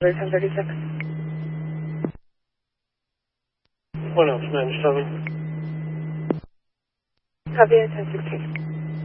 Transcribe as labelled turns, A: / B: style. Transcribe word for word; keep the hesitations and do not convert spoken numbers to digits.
A: ten thirty-six.
B: One else, man, seven.
A: Copy, ten sixteen.